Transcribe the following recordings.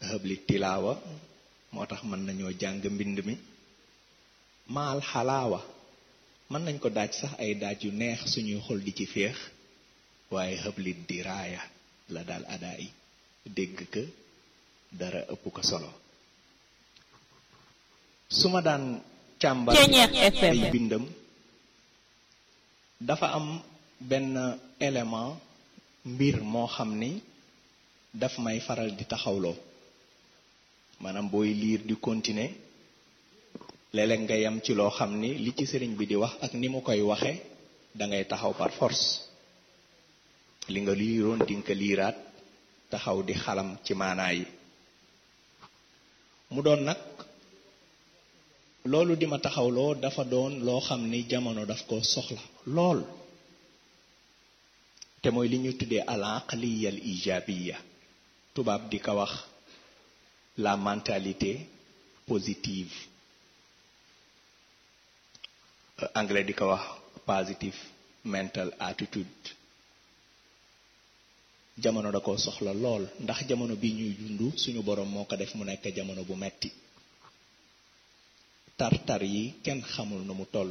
hëbli tilaawa moo tax mën nañoo jàng mbind mi maal xalaawa mën nañ ko daaj sax ay daaj yu neex suñuy xol di ci féex waaye hëbli diraaya la daal adaa yi dégg ka dara ëpp ko solo su ma daan càmbar ay bindam dafa am benn élément mbir moo xam ni daf may faral di taxawloo maanaam booy liir di continuer léeg-léeg nga yam ci loo xam ni li ci sëriñ bi di wax ak ni mu koy waxe dangay taxaw par force li nga liiroon di nga ko liiraat taxaw di xalam ci maanaa yi mu doon nag loolu di ma taxawloo dafa doon loo xam ni jamono daf ko soxla lool te mooy li ñu tuddee al aqliya al ijabiya tubaab di ko wax la mentalité positive anglais di ko wax positive mental attitude jamono da ko soxla lool ndax jamono bi ñuy dund suñu borom moo ko def mu nekk jamono bu metti tartar yi kenn xamul nu mu toll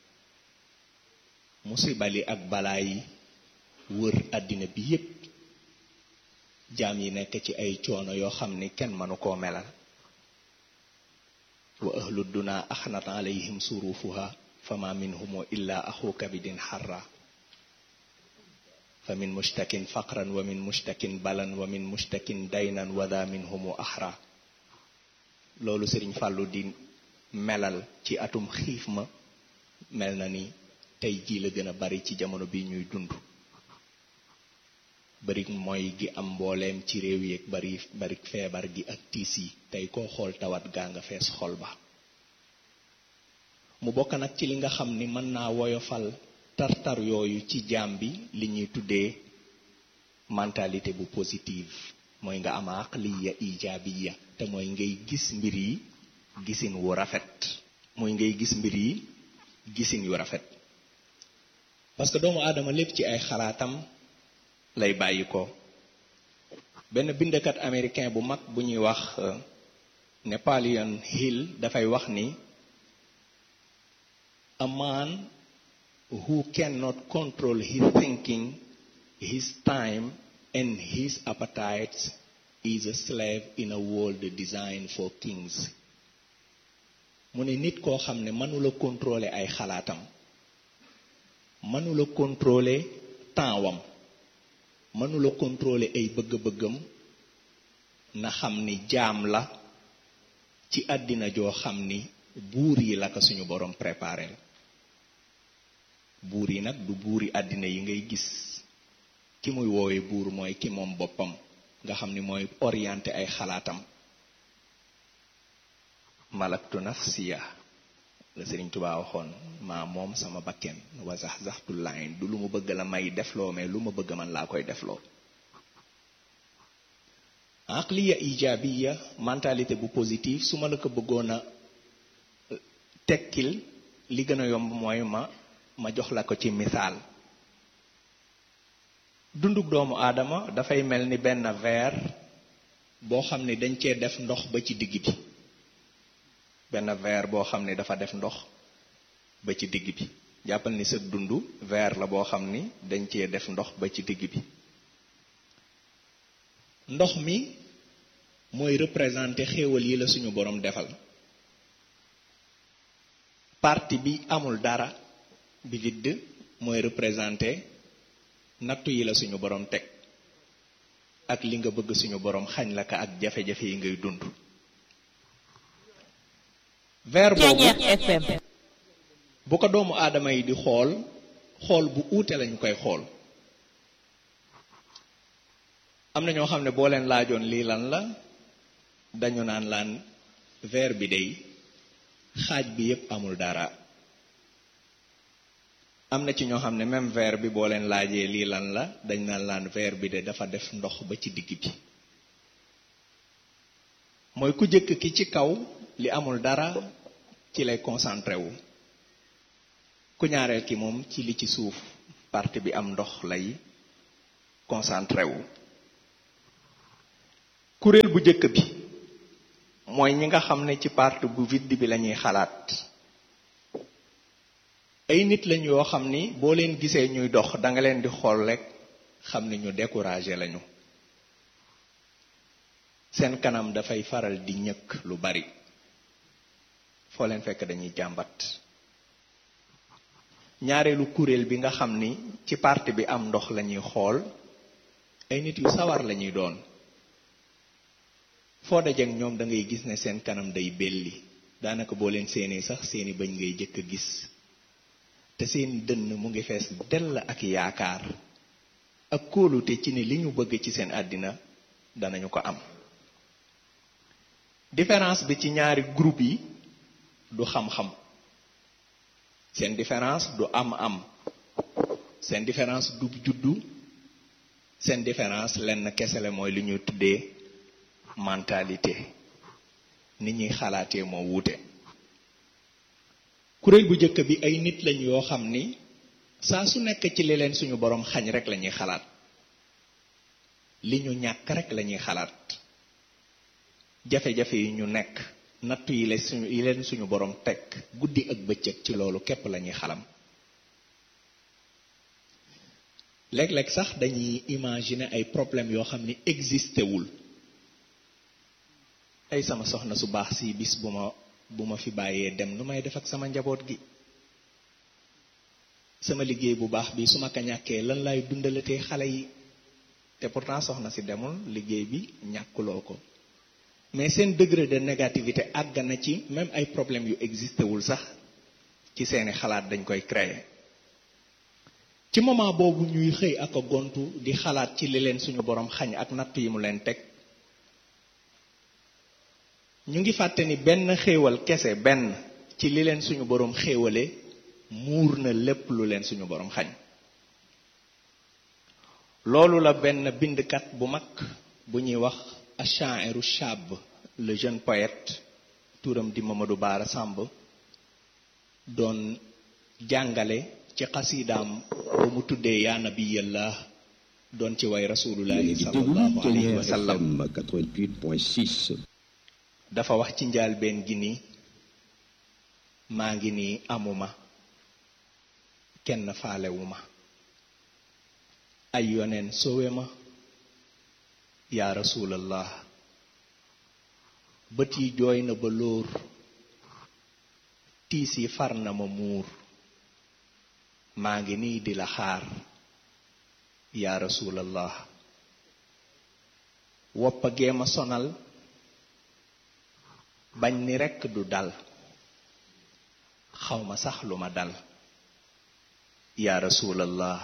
musibali ak balaa yi wër àddina bi yépp jaam yi nekk ci ay coono yoo xam ni kenn mënu koo melal wa ahlu duna axnat alayhim surufuha fama minhumu illa axu kabidin xarra fa min mushtakin faqran wa min mushtakin balan wa min mushtakin daynan wada minhumu axra loolu Sëriñ Fàllu di melal ci atum xiif ma mel na ni tey jii la gën a bari ci jamono bi ñuy dund bari mooy gi am mbooleem ci réew yi ak bari feebar gi ak tiis yi tey koo xool tawat gaa nga fees xol ba mu bokk nag ci li nga xam ni mën naa woyofal tartar yooyu ci jaam bi li ñuy tuddee mentalité bu positive mooy nga am aqliya ijabiya te mooy ngay gis mbir yi gisin wu rafet mooy ngay gis mbir yi gisin yu rafet parce que doomu aadama lépp ci ay xalaatam lay bàyyi ko benn bindkat américain bu mag bu ñuy wax Napoleon Hill dafay wax ni a man who cannot control his thinking, his time and his appetites is a slave in a world designed for kings. mu ne nit koo xam ne mënula contrôler ay xalaatam mënula contrôler tempsam mënula contrôler ay bëgg-bëggam na xam ni jaam la ci àddina joo xam ni buur yi la ko suñu borom préparé la buur yi nag du buuri àddina yi ngay gis ki muy woowee buur mooy ki moom boppam nga xam ni mooy orienté ay xalaatam malaktu nafsiya la Sëriñ Tuubaa waxoon maa moom sama bakken wa zaxzaxtu layn du lu mu bëgg la may defloo mais lu ma bëgg man laa koy defloo aqliya ijabiya mentalité bu positive su ma la ko bëggoon a tekkil li gën a yomb mooy ma jox la ko ci misaal dunduk doomu aadama dafay mel ni benn verre boo xam ne dañ cee def ndox ba ci digg bi benn verre boo xam ne dafa def ndox ba ci digg bi jàppal ni sa dund verre la boo xam ni dañ cee def ndox ba ci digg bi ndox mi mooy représenter xéewal yi la suñu borom defal partie bi amul dara bi vide mooy représenter nattu yi la suñu borom teg ak li nga bëgg suñu borom xañ la ka ak jafe-jafe yi ngay dund verre boobu bu ko doomu aadama yi di xool bu uute lañu koy xool am na ñoo xam ne boo leen laajoon lii lan la dañu naan laan verre bi day xaaj bi yépp amul dara am na ci ñoo xam ne même verre bi boo leen laajee lii lan la dañ naan laan verre bi de dafa def ndox ba ci digg bi mooy ku jëkk ki ci kaw li amul dara ci lay concentré wu ku ñaareel ki moom ci li ci suuf partie bi am ndox lay concentré wu kuréel bu jëkk bi mooy ñi nga xam ne ci partie bu vide bi lañuy xalaat. ay nit lañ yoo xam ni boo leen gisee ñuy dox danga leen di xool rek xam ne ñu découragé lañu. seen kanam dafay faral di ñëkk lu bari. foo leen fekk dañuy jàmbat. ñaareelu kuréel bi nga xam ni ci partie bi am ndox lañuy xool ay nit yu sawar lañuy doon. foo dajeek ñoom da ngay gis ne seen kanam day belli daanaka boo leen séenee sax seeni bëñ ngay jëkk a gis te seen dënn mu ngi fees dell ak yaakaar ak kóolute ci ne li ñu bëgg ci seen àddina danañu ko am. différence bi ci ñaari groupe yi du xam-xam, seen différence du am-am, seen différence du juddu, seen différence lenn kese la mooy li ñuy tuddee mentalité. ni ñuy xalaatee moo wuute. kuréel bu njëkk bi ay nit lañ yoo xam ni saa su nekk ci li leen suñu borom xañ rek lañuy xalaat, li ñu ñàkk rek lañuy xalaat, jafe-jafe yi ñu nekk, nattu yi leen suñu borom teg guddi ak bëccëg ci loolu képp lañuy xalam. léeg-léeg sax dañuy imaginer ay problème yoo xam ni existé wul. ay sama soxna su baax si bis bu ma fi bàyyee dem nu may def ak sama njaboot gi, sama liggéey bu baax bi su ma ko ñàkkee lan lay dundalatee xale yi. te pourtant soxna si demul, liggéey bi ñàkkuloo ko, mais seen degré de négativité àgg na ci même ay problèmes yu existé wul sax ci seeni xalaat dañ koy créer. ci moment boobu ñuy xëy ak a gontu di xalaat ci li leen suñu borom xañ ak natt yi mu leen teg, ñu ngi fàtte ni benn xéewal kese, benn ci li leen suñu borom xéewale muur na lépp lu leen suñu borom xañ. loolu la benn bindkat bu mag bu ñuy wax ash-sha'iru shab, le jeune poète, turam di Mamadou Bara Samb, doon jàngale ci xasiidaam ba mu tuddee yaa nabiyallah, doon ci way rasulullahi sallallahu alayhi wa sallam. 88.6. dafa wax ci njaalbeen gi ni maa ngi nii amuma kenn faalewuma, ay yoneen sowe ma yaa rasulallah, bët yi jooy na ba lóor, tiis yi far na ma muur, maa ngi nii di la xaar yaa rasulallah. woppa gee ma sonal bañ ni rekk du dal, xawma sax lu ma dal yaa rasulallah.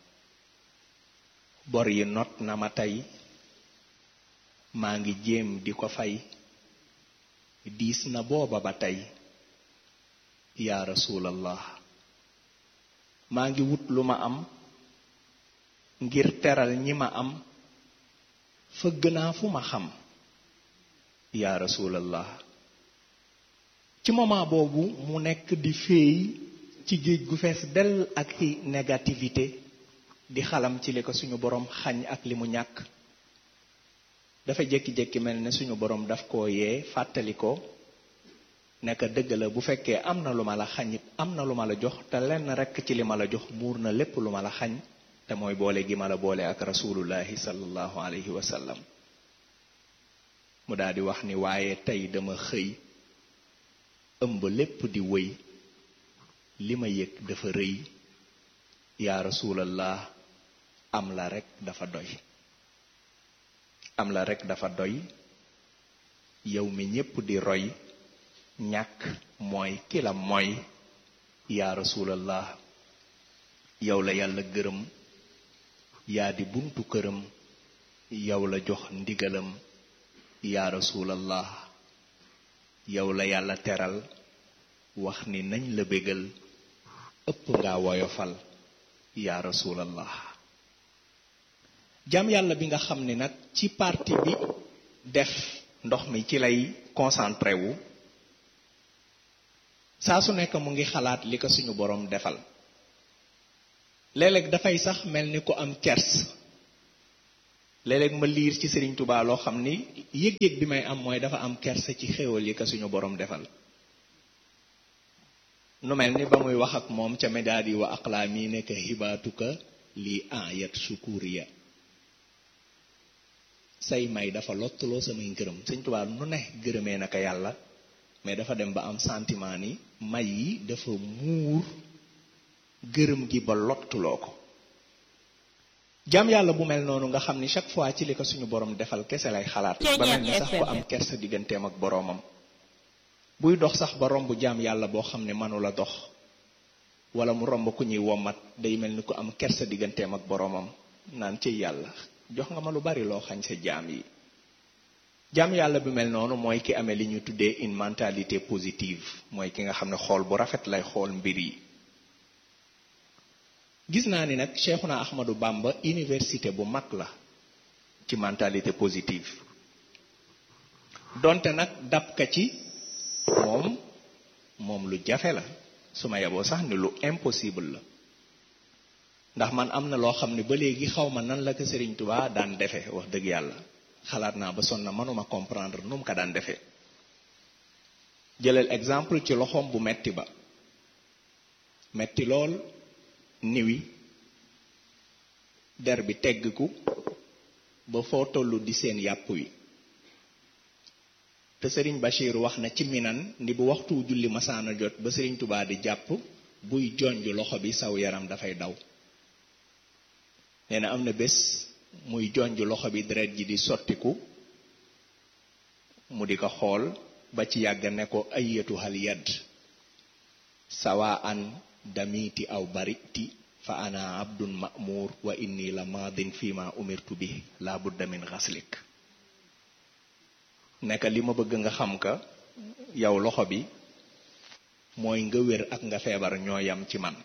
bor yi not na ma tey, maa ngi jéem di ko fay, diis na booba ba tey yaa rasulallah. maa ngi wut lu ma am ngir teral ñi ma am, fëgg naa fu ma xam yaa rasulallah. ci moment boobu mu nekk di féey ci géej gu fees dell ak négativité, di xalam ci li ko suñu borom xañ ak li mu ñàkk, dafa jékki-jékki mel ne suñu borom daf koo yee fàttali ko nekk dëgg la, bu fekkee am na lu ma la xañit am na lu ma la jox, te lenn rekk ci li ma la jox muur na lépp lu ma la xañ, te mooy boole gi ma la boole ak rasulullahi sallallahu alayhi wa sallam. mu daal di wax ni waaye tey dama xëy ëmb lépp di wëy, li ma yëg dafa rëy yaa rasulallah. am la rekk dafa doy, am la rekk dafa doy, yow mi ñépp di roy, ñàkk mooy ki la mooy yaa rasulallah. yow la yàlla gërëm, yaa di buntu këram, yow la jox ndigalam yaa rasulallah. yow la yàlla teral, wax ni nañ la bégal, ëpp nga woyofal yaa rasulallah. jàmm yàlla bi nga xam ni nag ci parti bi def ndox mi ci lay concentré wu, saa su nekk mu ngi xalaat li ko suñu borom defal. léeg-léeg dafay sax mel ni ku am kers, léeg-léeg ma liir ci Serigne Touba loo xam ni yëg-yëg bi may am mooy dafa am kersa ci xéewal yi ka suñu borom defal. nu mel ni ba muy wax ak moom ca médaadi wa aqlaami nekk hibaatuka lii ayat sukuriya, say may dafa lottuloo samay ngërëm. Sëñ Tuubaa nu ne gërëmee naka yàlla, mais dafa dem ba am sentiment ni may yi dafa muur gërëm gi ba lottuloo ko. jàmm yàlla bu mel noonu nga xam ni chaque fois ci li ko suñu borom defal kese lay xalaat, ba mel ni sax ko am kersa digganteem ak boroomam. buy dox sax ba romb jaam yàlla boo xam ne mënula dox, wala mu romb ku ñuy wommat, day mel ni ko am kersa digganteem ak boroomam, naan ci yàlla jox nga ma lu bari loo xañ sa jaam yi. jaam yàlla bi mel noonu mooy ki amee li ñu tuddee une mentalité positive, mooy ki nga xam ne xool bu rafet lay xool mbir yi. gis naa ni nag Cheikhuna Ahmadou Bamba université bu mag la ci mentalité positive, donte nag dab ka ci moom lu jafe la, su ma yeboo sax ni lu impossible la. ndax man am na loo xam ne ba léegi xaw ma nan la ko Serigne Touba daan defe. wax dëgg yàlla xalaat naa ba sonn na mënuma comprendre nu mu ko daan defee. jëlal exemple ci loxoom bu metti ba, metti lool, niwi der bi teggiku ba foo tollu di seen yàpp wi. te Serigne Bachir wax na ci minan ni bu waxtu julli masaana jot ba Serigne Touba di jàpp, buy jonj loxo bi saw yaram dafay daw. nee na am na bés muy jonj loxo bi deret ji di sottiku, mu di ko xool ba ci yàgg ne ko ayyatuhal yad sawa an damiti aw bariti fa ana abdun ma'mur wa inni la madin fi ma umirtu bi la budda min ghaslik. nekk li ma bëgg nga xam ka yow loxo bi mooy nga wér ak nga feebar ñoo yam ci man.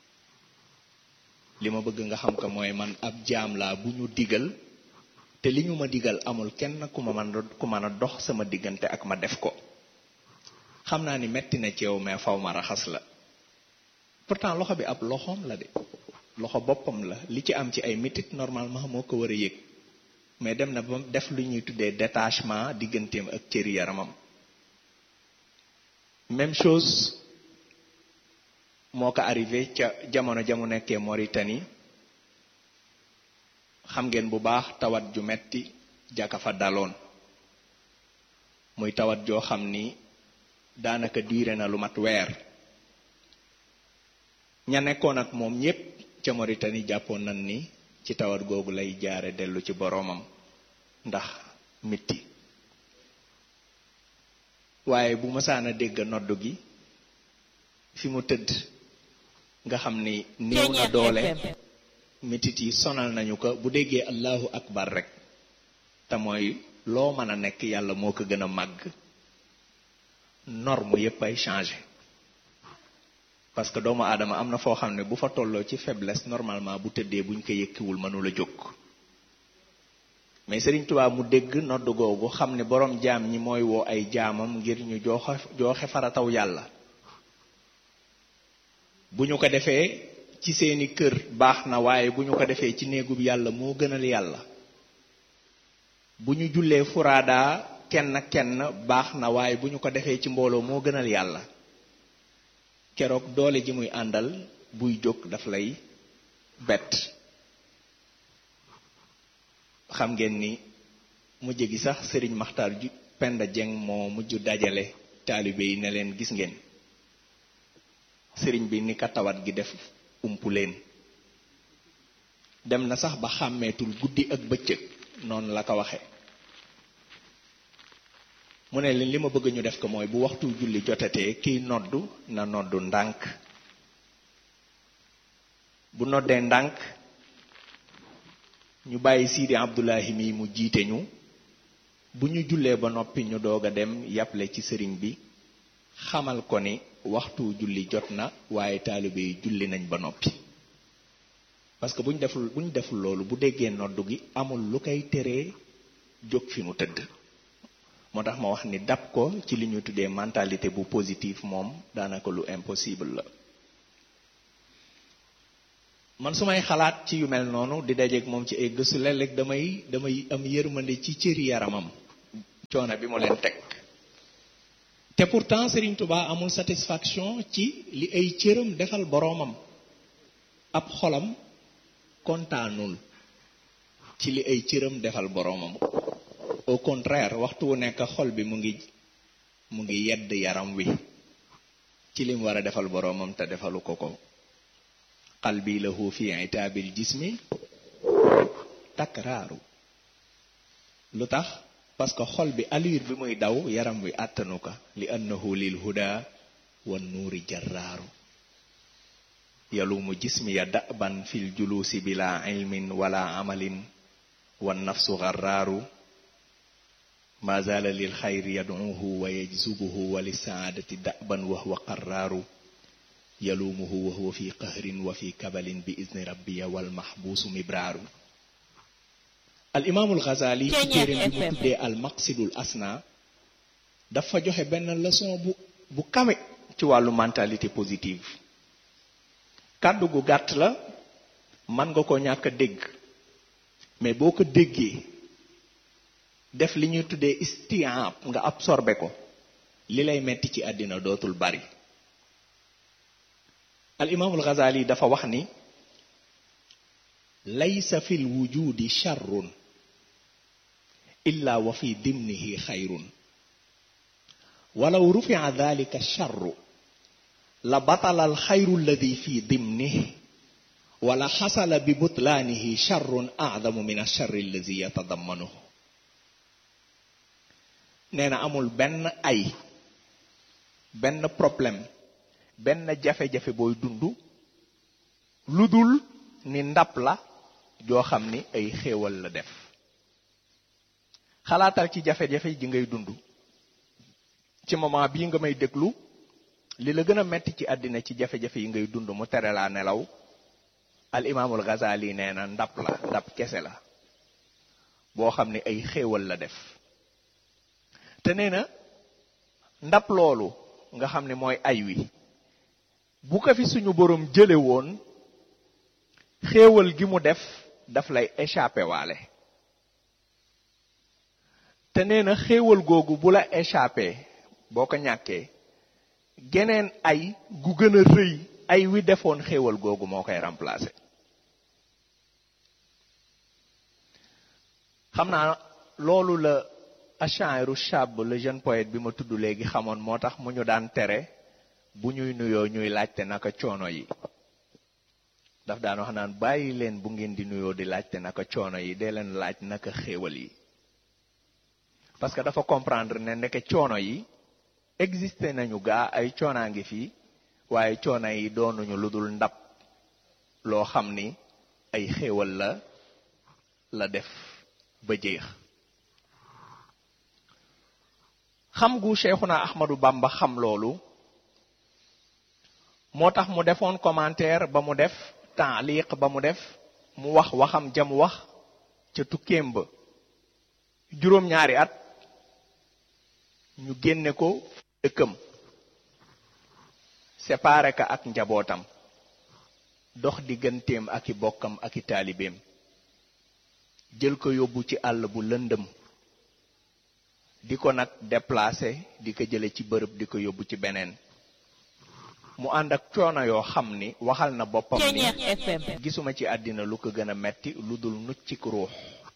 li ma bëgg nga xam ka mooy man ab jaam laa bu ñu digal, te li ñu ma digal amul kenn ku mën a dox sama diggante ak ma def ko. xam naa ni metti na ci yow mais faw ma raxas la. pourtant loxo bi ab loxoom la de, loxo boppam la, li ci am ci ay métit normalement moo ko war a yëg, mais dem na ba def lu ñuy tuddee détachement digganteem ak cëri yaramam. même chose moo ko arrivé ca jamono jamu nekkee Mauritanie. xam ngeen bu baax tawat ju metti jaka fa daloon, muy tawat joo xam ni daanaka diire na lu mat weer. ña nekkoon ak moom ñépp ca Mauritanie jàppoon nañ ni ci tawat googu lay jaare dellu ci boroomam ndax mitti. waaye bu mësaana dégg noddu gi fi mu tëdd nga xam ni néew na doole, mitit yi sonal nañu ko, bu déggee allahu akbar rek, te mooy loo mën a nekk yàlla moo ko gën a màgg, norme yépp ay changé. parce que doomu aadama am na foo xam ne bu fa tolloo ci faiblesse normalement bu tëddee buñ ko yëkkiwul mënula jóg. mais Serigne Touba mu dégg nodd googu xam ne borom jaam ñi mooy woo ay jaamam ngir ñu jooxe farataw yàlla. bu ñu ko defee ci seeni kër baax na, waaye bu ñu ko defee ci néegub yàlla moo gënal yàlla. bu ñu jullee furaada kenn baax na, waaye bu ñu ko defee ci mbooloo moo gënal yàlla. keroog doole ji muy àndal buy jóg daf lay bett. xam ngeen ni mujj gi sax Serigne Makhtar Penda Dieng moo mujj dajale taalibe yi ne leen gis ngeen Serigne bi ni ka tawat gi def umpu leen. dem na sax ba xàmmeetul guddi ak bëccëg, noonu la ko waxe. mu ne leen li ma bëgg ñu def ko mooy bu waxtu julli jotatee kiy noddu na noddu ndànk. bu noddee ndànk ñu bàyyi Sidi Abdoulahi mi mu jiite ñu. bu ñu jullee ba noppi ñu doog a dem yàple ci sëriñ bi xamal ko ni waxtu julli jot na, waaye taalibe yi julli nañ ba noppi. parce que bu ñu deful loolu, bu déggee noddu gi amul lu koy teree jóg fi mu tëdd. moo tax ma wax ni dab ko ci li ñu tuddee mentalité bu positive moom daanaka lu impossible la. man su may xalaat ci yu mel noonu di dajeeg moom ci ay gëstu léeg-léeg damay am yërmande ci cëri yaramam coono bi mu leen teg te pourtant Serigne Touba amul satisfaction ci li ay cëram defal boroomam ab xolam kontaanul ci li ay cëram defal boroomam au contraire waxtu wu nekk xol bi mu ngi yedd yaram wi ci lim war a defal boroomam te defalu ko qalbi lahu fi itaabil jismi takraaru lu tax parce que xol bi allure bi muy daw yaram wi àttanu ko li annahu lil huda wan nuuri jarraaru yalumu jismi ya daban fil julusi bila ilmin wala amalin wan nafsu garraaru ma zala lil xayri yad'uhu wa yajzubuhu wa lisaadati daban wa huwa qarraaru yalumuhu wa huwa fi qahrin wa fi kabalin bi izni rabbiya wal mahbuusu mibraaru al imaamul Ghazali ci téereem bi mu tuddee al maqsidul asna dafa joxe benn leçon bu kawe ci wàllu mentalité positive kàddu gu gàtt la man nga ko ñàkk a dégg mais boo ko déggee def li ñuy tuddee isti'ab nga absorbé ko li lay metti ci àddina dootul bari al imaamul Ghazali dafa wax ni laysa fil wujudi sharrun illa wa fi dimnihi xayrun walaw rufi'a dhalika sharru la batala al xayru alladi fi dimnihi wala xasala bi butlaanihi sharrun a'zamu min ash-sharri alladi yatadammanuhu nee na amul benn ay benn problème benn jafe-jafe booy dund lu dul ni ndab la joo xam ni ay xéewal la def xalaatal ci jafe-jafe ji ngay dund ci moment bii nga may déglu li la gën a metti ci àddina ci jafe-jafe yi ngay dund mu tere laa nelaw al imaamul Ghazali nee na ndab kese la boo xam ni ay xéewal la def te nee na ndab loolu nga xam ne mooy ay wi bu ko fi suñu boroom jële woon xéewal gi mu def daf lay échappé waale te nee na xéewal googu bu la échappé boo ko ñàkkee geneen ay gu gën a rëy ay wi defoon xéewal googu moo koy remplacer xam naa loolu la ashairu shab le jeune poète bi ma tudd léegi xamoon moo tax mu ñu daan tere bu ñuy nuyoo ñuy laajte naka coono yi daf daan wax naan bàyyi leen bu ngeen di nuyoo di laajte naka coono yi dee leen laaj naka xéewal yi parce que dafa comprendre ne ndeke coono yi existé nañu gaa ay coonaa ngi fii waaye coono yi doonuñu lu dul ndab loo xam ni ay xéewal la def ba jeex xam gu Cheikhuna Ahmadu Bamba xam loolu moo tax mu defoon commentaire ba mu def taaliq ba mu def mu wax waxam jam wax ca tukkeem ba juróom-ñaari at ñu génne ko dëkkam séparé ka ak njabootam dox digganteem ak i bokkam ak i taalibeem jël ko yóbbu ci àll bu lëndëm di ko nag déplacé di ko jële ci bërëb di ko yóbbu ci beneen mu ànd ak coono yoo xam ni waxal na boppam ni gisuma ci àddina lu ko gën a metti lu dul nuccik ruux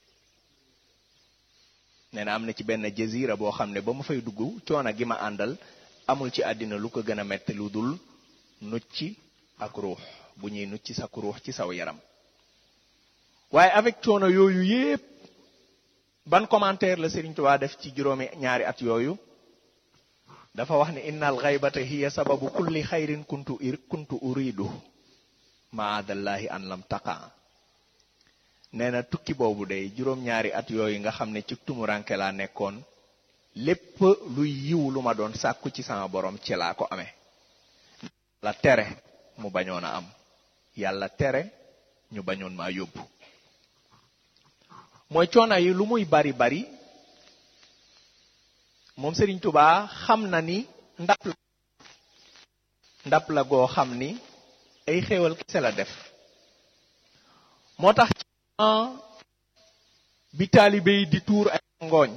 nee na am na ci benn jazira boo xam ne ba mu fay dugg coono gi ma àndal amul ci àddina lu ko gën a metti lu dul nucci ak ruux bu ñuy nucci sa ruux ci saw yaram waaye avec coono yooyu yépp ban commentaire la Serigne Touba def ci juróomi ñaari at yooyu dafa wax ni innal ghaybata hiya sababu kulli xayrin kuntu uridu maadallahi an lam taqa nee na tukki boobu day juróom-ñaari at yooyu nga xam ne ci tumuranke laa nekkoon lépp luy yiw lu ma doon sàkku ci sama borom ci laa ko amee la tere mu bañoon a am yàlla tere ñu bañoon maa yóbbu mooy coono yi lu muy bari bari moom Serigne Touba xam na ni ndap la goo xam ni ay xéewal kese la def moo tax bi taalibe yi di tuur ay ngooñ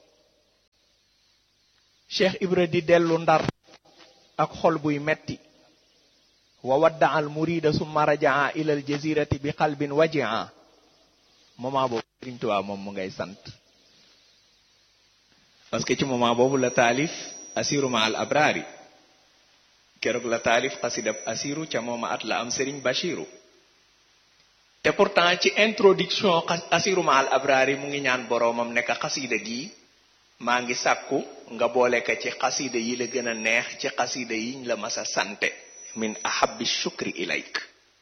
Cheikh Ibra di dellu Ndar ak xol buy metti wa wadda al murida summa rajaa ila al jazirati bi qalbin wajia moment boobu Sëriñ Tuubaa moom mu ngay sant parce que ci moment boobu la taalif asiru ma al abrari keroog la taalif xasidab asiru ca mooma at la am Sëriñ Bachiru te pourtant ci introduction asiru ma al abrari mu ngi ñaan boroomam nekk xasida gi maa ngi sàkku nga boole ka ci xasida yi la gën a neex ci xasida yiñ la masa sante min ahabbi shukri ilayk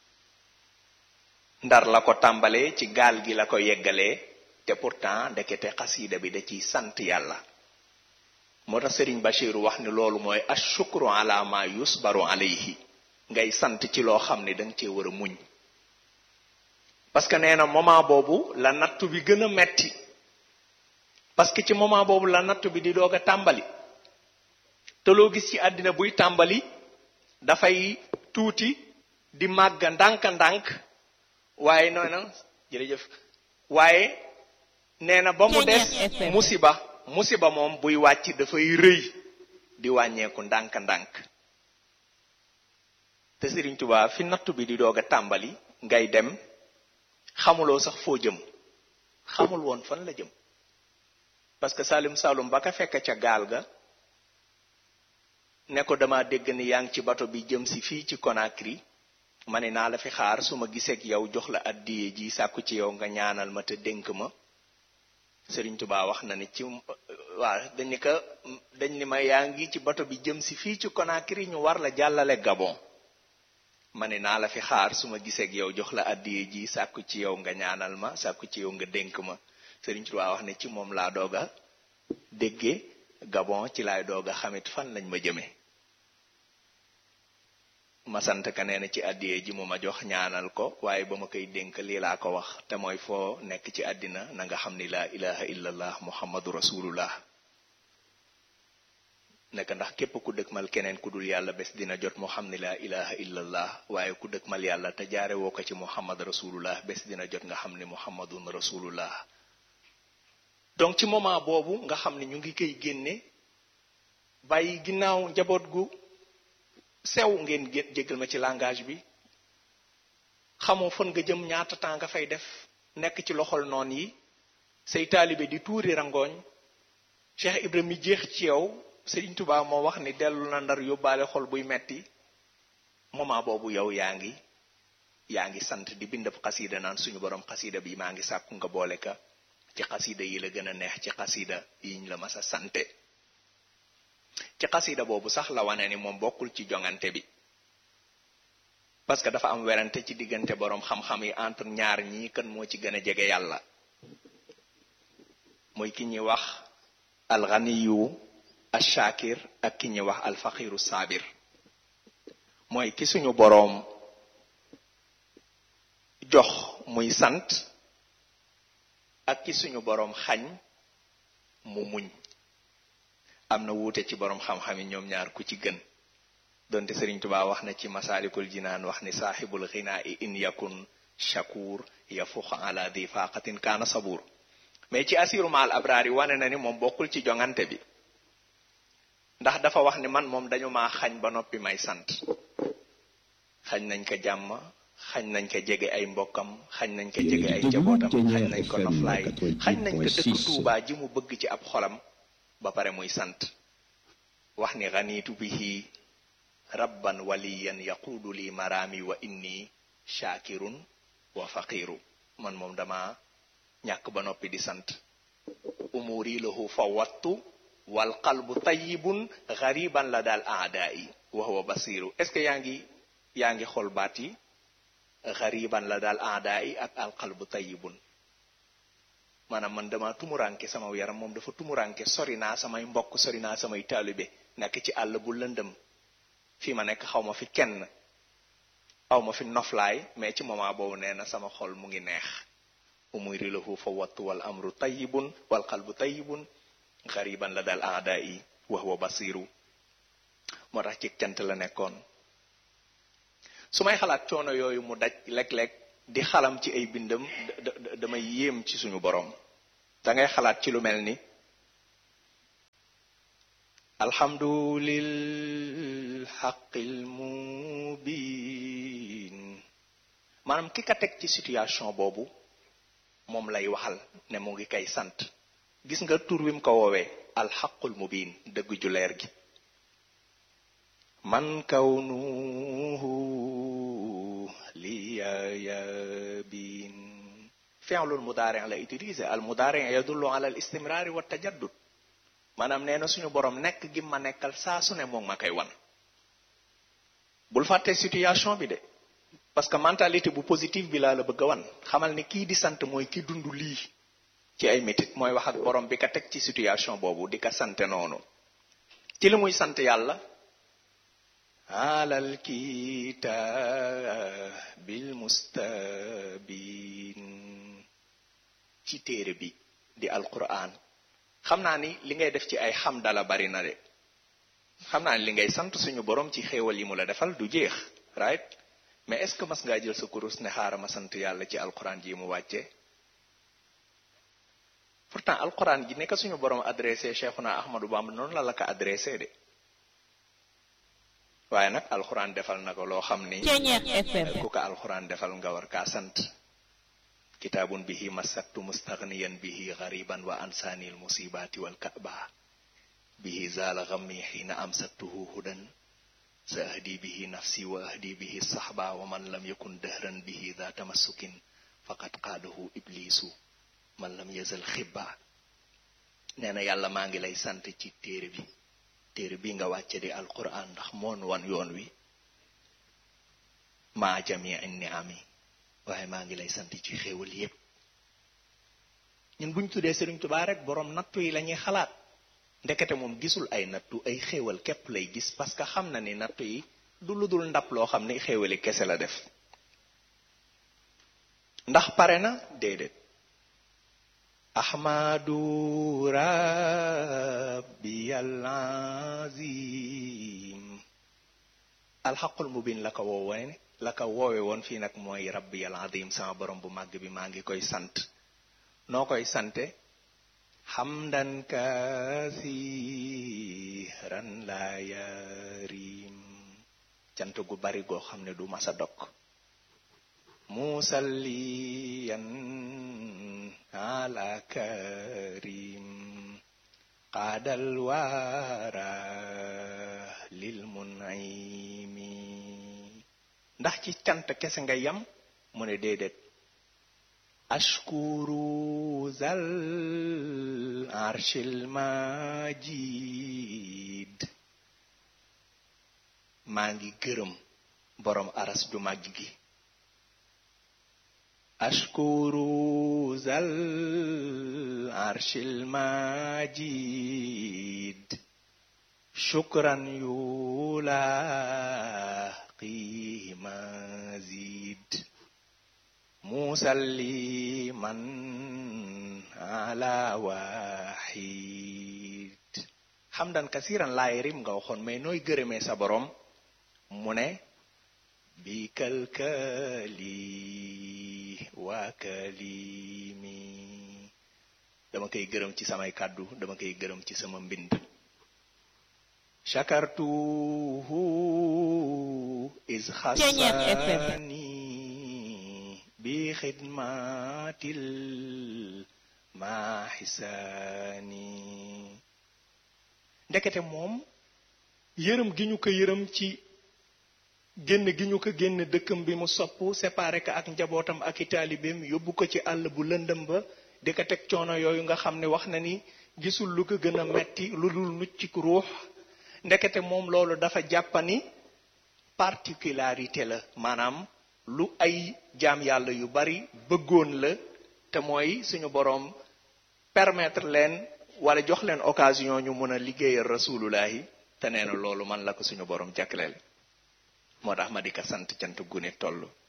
Ndar la ko tàmbalee ci gaal gi la ko yeggalee te pourtant ndekete xasida bi da ciy sant yàlla moo tax Sëriñ Bachiru wax ni loolu mooy ashukru ala ma yusbaru alayhi ngay sant ci loo xam ne danga cee war a muñ parce que nee na moment boobu la nattu bi gën a metti parce que ci moment boobu la nattu bi di doog a tàmbali te loo gis ci àddina buy tàmbali dafay tuuti di màgg ndànk-ndànk waaye noonu jërëjëf waaye nee na ba mu des musiba moom buy wàcc dafay rëy di wàññeeku ndànk-ndànk te Sëriñ Tuubaa fi nattu bi di doog a tàmbali ngay dem xamuloo sax foo jëm xamul woon fan la jëm parce que Saalum ba ka fekk ca gaal ga ne ko dama dégg ni yaa ngi ci bato bi jëm si fii ci Conakry ma ne naa la fi xaar su ma gisee ak yow jox la addiye ji sàkku ci yow nga ñaanal ma te dénk ma Sëriñ Tuubaa wax na ni ci waaw dañ ni ma yaa ngi ci bato bi jëm si fii ci Conakry ñu war la jàllale Gabon ma ne naa la fi xaar su ma gisee ak yow jox la addiye ji sàkku ci yow nga ñaanal ma sàkku ci yow nga dénk ma Sëriñ Tuubaa wax ne ci moom laa doog a déggee Gabon ci laay doog a xamit fan lañ ma jëmee ma sant ka nee na ci àddiyee ji mu ma jox ñaanal ko waaye ba ma koy dénk lii laa ko wax te mooy foo nekk ci àddina na nga xam ni laa ilaha illallah muhammadu rasulullah nekk ndax képp ku dëkkmal keneen ku dul yàlla bés dina jot mu xam ni laa ilaha illallah waaye ku dëkkmal yàlla te jaare woo ko ci muhammad rasulullah bés dina jot nga xam ni muhammadun rasulullah donc ci moment boobu nga xam ne ñu ngi koy génne bàyyi ginnaaw njaboot gu sew ngeen jéggal ma ci langage bi xamoo fan nga jëm ñaata temps nga fay def nekk ci loxol noon yi say taalibe di tuuri rangooñ Cheikh Ibrahima mi jeex ci yow Sëriñ Tuubaa moo wax ni dellu na Ndar yóbbaale xol buy metti moment boobu yow yaa ngi sant di bindab xasida naan suñu borom xasida bi maa ngi sàkku nga boole ka ci xasida yi la gën a neex ci xasida yiñ la masa sante ci xasida boobu sax la wane ni moom bokkul ci jongante bi parce que dafa am werante ci diggante boroom xam-xam yi entre ñaar ñii kan moo ci gën a jege yàlla mooy ki ñuy wax alxaniyu ashakir ak ki ñuy wax alfaqiru saabir mooy ki suñu boroom jox muy sant ak ki suñu boroom xañ mu muñ am na wuute ci boroom xam-xam yi ñoom ñaar ku ci gën donte Sëriñ Tuubaa wax na ci masaalikul jinaan wax ni saaxibul xinaa i in yakun shakur yafux ala di faqatin kaana sabur mais ci asiru maal abraar yi wane na ni moom bokkul ci jongante bi ndax dafa wax ni man moom dañu maa xañ ba noppi may sant xañ nañ ko jàmm xañ nañ ko jege ay mbokkam xañ nañ ko jege ay njabootam xañ nañ ko noflaay xañ nañ ko dëkk Tuubaa ji mu bëgg ci ab xolam ba pare muy sant wax ni ganiitu bihi rabban waliyan yaquudu li maraami wa inni shaakirun wa faqiru man moom dama ñàkk ba noppi di sant umuri lahu fawattu wal qalbu tayyibun ghariban la daal aadaa'i wa huwa basiru est-ce que yaa ngi xool baat yi ghariban la daal aadaa'i ak al qalbu tayyibun maanaam man dama tumuranke sama yaram moom dafa tumuranke sori naa samay mbokk sori naa samay taalibe nekk ci àll bu lëndëm fii ma nekk xaw ma fi kenn aw ma fi noflaay mais ci moment boobu nee na sama xol mu ngi neex umuri lahu fa wattu wal amru tayyibun wal qalbu tayyibun xariban la dal aadaa'i wa huwa basiru moo tax ci cant la nekkoon su may xalaat coono yooyu mu daj léeg-léeg di xalam ci ay bindam damay yéem ci suñu borom. da ngay xalaat ci lu mel ni alhamdulil haqqil mubin, maanaam ki ka teg ci situation boobu moom lay waxal ne mu ngi kay sant. gis nga tur wi mu ko woowee alxaqul mubin, dëgg ju leer gi. man kawnuhu liyabin, fi'lul mudaari' la utilisé. al mudaari' yadullu ala al istimraari wa tajaddud. maanaam nee na suñu borom nekk gi ma nekkal saa su ne moom ma koy wan. bul fàtte situation bi de, parce que mentalité bu positive bi laa la bëgg a wan. xamal ni kii di sant mooy ki dund lii ci ay métit, mooy wax ak borom bi ka teg ci situation boobu di ka sante noonu. ci li muy sant yàlla alal kitaabil mustabin, ci téere bi di alquran. xam naa ni li ngay def ci ay xam dala bari na de, xam naa ni li ngay sant suñu borom ci xéewal yi mu la defal du jeex, right? mais est-ce que mas ngaa jël sa kurus ne xaaral ma sant yàlla ci alquran ji mu wàcce? pourtant alquran ji nekk suñu borom adressé Cheikhuna Ahmadou Bamba noonu la ko adressé de. waaye nag alquran defal na ko loo xam ni ku ko alquran defal nga war kaa sant. kitaabun bihi masattu mustaghniyan bihi ghariban wa ansaanil musibati wal ka'ba bihi zaala ghammi hina amsaktuhu hudan sa ahdi bihi nafsi wa ahdi bihi sahba wa man lam yakun dahran bihi dha tamassukin faqad qaadahu iblisu man lam yazal xibba. nee na yàlla maa ngi lay sant ci téere bi nga wàcce di alquran, ndax moon wan yoon wi maa jami'in ni'ami, waaye maa ngi lay sant ci xéewal yépp. ñun buñ tuddee Sëriñ Tuubaa rek borom nattu yi lañuy xalaat, ndekete moom gisul ay nattu, ay xéewal képp lay gis, parce que xam na ni nattu yi du lu dul ndap loo xam ni xéewali kese la def. ndax pare na déedéet. ahmadu rabbiyal azim, alxaqul mubin la ko woowe woon fii nag mooy rabbiyal azim, sama borom bu màgg bi maa ngi koy sant. noo koy sante? hamdan kasiran la yarim, cant gu bari goo xam ne du masa dog. musalliyan ala karim qaadal wara lil mun'imi. ndax ci cant kese nga yam? mu ne déedéet. ashkuru zal arshil majid, maa ngi gërëm borom aras ju màgg gi. ashkuru zal arshil majid shukran yulaqi mazid musalliman ala wahid. hamdan kasiran laa yarim nga waxoon, mais nooy gërëmee sa borom? mu ne bi kalkali wa kalimi, dama koy gërëm ci samay kàddu, dama koy gërëm ci sama mbind. shakartuhu iz khassani bi xidmatil mahisani. ndekete moom yërëm gi ñu ko yërëm ci génn gi ñu ko génn dëkkam bi mu sopp séparé ko ak njabootam ak i taalibeem yóbbu ko ci àll bu lëndëm ba di ko teg coono yooyu nga xam ne wax na ni gisul lu ko gën a metti lu dul nuccik ruux. ndekete moom loolu dafa jàppani particularité la, maanaam lu ay jaam yàlla yu bari bëggoon la, te mooy suñu boroom permettre leen wala jox leen occasion ñu mën a liggéeyal rasulullahi, te nee na loolu man la ko suñu boroom jàkkleel. moo tax ma di ko sant cant gu ne toll.